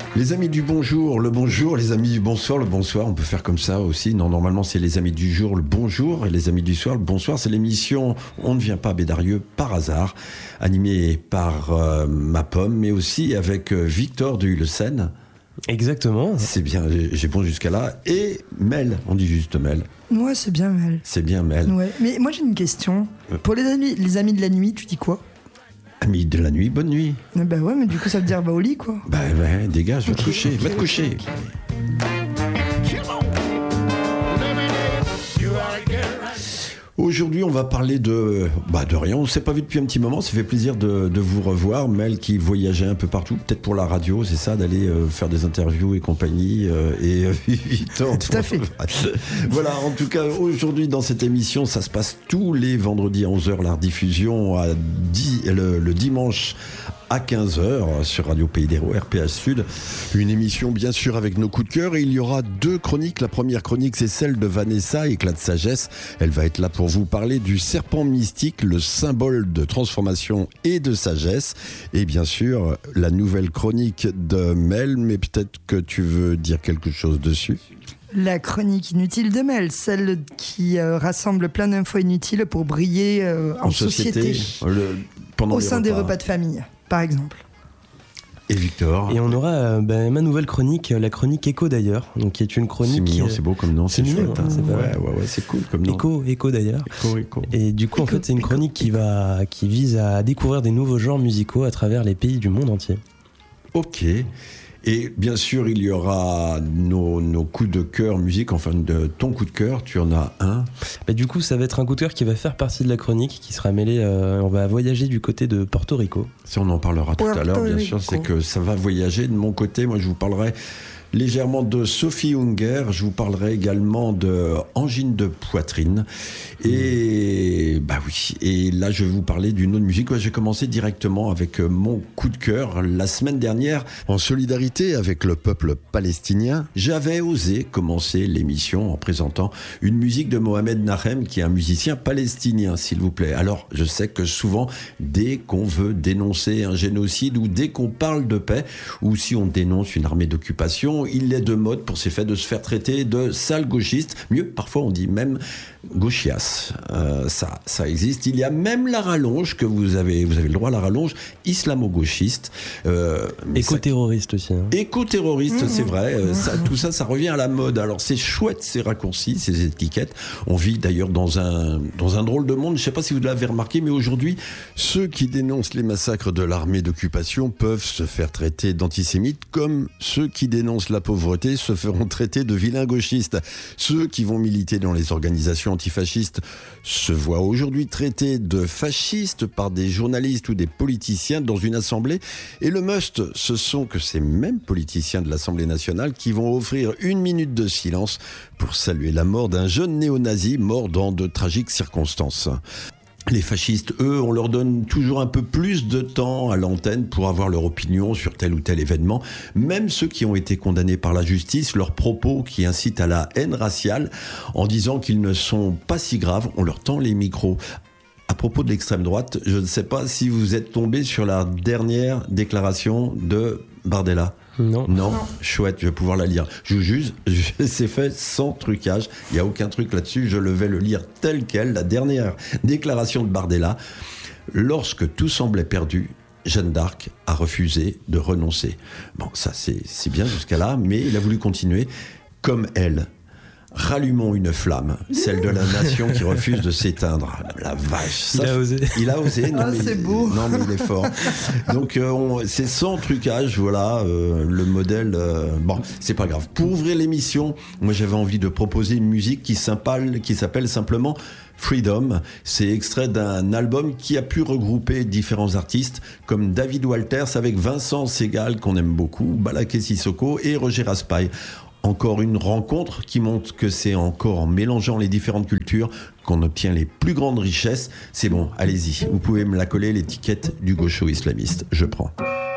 Les amis du bonjour, le bonjour, les amis du bonsoir, le bonsoir, on peut faire comme ça aussi. Non, normalement c'est les amis du jour, le bonjour, et les amis du soir, le bonsoir. C'est l'émission On ne vient pas à Bédarieux par hasard, animée par ma pomme, mais aussi avec Victor de Hulesen. Exactement. C'est bien, j'ai bon jusqu'à là. Et Mel, on dit juste Mel. Ouais, c'est bien Mel. C'est bien Mel. Ouais. Mais moi j'ai une question. Pour les amis de la nuit, tu dis quoi ? Amis de la nuit, bonne nuit. Bah ouais, mais du coup ça veut dire va au lit quoi. Bah ouais, dégage, va te coucher, va te coucher. Aujourd'hui, on va parler de rien. On ne s'est pas vu depuis un petit moment. Ça fait plaisir de vous revoir. Mel qui voyageait un peu partout, peut-être pour la radio, c'est ça, d'aller faire des interviews et compagnie. Et Victor. Tout à fait. Voilà, en tout cas, aujourd'hui, dans cette émission, ça se passe tous les vendredis à 11h, la rediffusion le dimanche à 15h sur Radio Pays d'Hérault, RPH Sud. Une émission bien sûr avec nos coups de cœur et il y aura 2 chroniques. La première chronique c'est celle de Vanessa, éclat de sagesse. Elle va être là pour vous parler du serpent mystique, le symbole de transformation et de sagesse. Et bien sûr la nouvelle chronique de Mel, mais peut-être que tu veux dire quelque chose dessus. La chronique inutile de Mel, celle qui rassemble plein d'infos inutiles pour briller en société pendant au sein des repas de famille. Par exemple. Et Victor. Et on aura ma nouvelle chronique, la chronique Écho d'ailleurs, donc qui est une chronique. C'est mignon, c'est beau comme nom, c'est mignon, chouette. C'est ouais, c'est cool comme nom. Écho d'ailleurs. Écho. Et du coup, en fait, c'est une chronique qui vise à découvrir des nouveaux genres musicaux à travers les pays du monde entier. Ok. Et bien sûr, il y aura nos coups de cœur musique, enfin de ton coup de cœur, tu en as un. Du coup, ça va être un coup de cœur qui va faire partie de la chronique, qui sera mêlé, on va voyager du côté de Porto Rico. Ça, on en parlera tout à l'heure, bien sûr, c'est que ça va voyager. De mon côté, moi je vous parlerai légèrement de Sophie Hunger, je vous parlerai également de angine de poitrine. Et et là je vais vous parler d'une autre musique. J'ai commencé directement avec mon coup de cœur. La semaine dernière, en solidarité avec le peuple palestinien, j'avais osé commencer l'émission en présentant une musique de Mohamed Nahem, qui est un musicien palestinien, s'il vous plaît. Alors je sais que souvent, dès qu'on veut dénoncer un génocide ou dès qu'on parle de paix, ou si on dénonce une armée d'occupation, il est de mode pour ces faits de se faire traiter de sale gauchiste. Mieux, parfois on dit même gauchias. Ça existe. Il y a même la rallonge que vous avez le droit à la rallonge, islamo-gauchiste. Éco-terroriste aussi. Éco-terroriste, c'est vrai. Tout ça revient à la mode. Alors c'est chouette ces raccourcis, ces étiquettes. On vit d'ailleurs dans un drôle de monde. Je ne sais pas si vous l'avez remarqué, mais aujourd'hui, ceux qui dénoncent les massacres de l'armée d'occupation peuvent se faire traiter d'antisémites, comme ceux qui dénoncent la pauvreté se feront traiter de vilains gauchistes. Ceux qui vont militer dans les organisations antifascistes se voient aujourd'hui traités de fascistes par des journalistes ou des politiciens dans une assemblée. Et le must, ce sont que ces mêmes politiciens de l'Assemblée nationale qui vont offrir 1 minute de silence pour saluer la mort d'un jeune néo-nazi mort dans de tragiques circonstances. Les fascistes, eux, on leur donne toujours un peu plus de temps à l'antenne pour avoir leur opinion sur tel ou tel événement. Même ceux qui ont été condamnés par la justice, leurs propos qui incitent à la haine raciale, en disant qu'ils ne sont pas si graves, on leur tend les micros. À propos de l'extrême droite, je ne sais pas si vous êtes tombé sur la dernière déclaration de Bardella. Non, chouette, je vais pouvoir la lire. Je vous juge, c'est fait sans trucage. Il n'y a aucun truc là-dessus. Je vais le lire tel quel. La dernière déclaration de Bardella. Lorsque tout semblait perdu, Jeanne d'Arc a refusé de renoncer. Bon, ça c'est bien jusqu'à là, mais il a voulu continuer. Comme elle, rallumons une flamme, celle de la nation qui refuse de s'éteindre. La vache. Il a osé. Non, c'est beau. Non, mais il est fort. Donc, c'est sans trucage, voilà, le modèle. Bon, c'est pas grave. Pour ouvrir l'émission, moi, j'avais envie de proposer une musique qui s'appelle simplement Freedom. C'est extrait d'un album qui a pu regrouper différents artistes comme David Walters avec Vincent Segal, qu'on aime beaucoup, Balaké Sissoko et Roger Raspail. Encore une rencontre qui montre que c'est encore en mélangeant les différentes cultures qu'on obtient les plus grandes richesses. C'est bon, allez-y, vous pouvez me la coller, l'étiquette du gaucho islamiste. Je prends.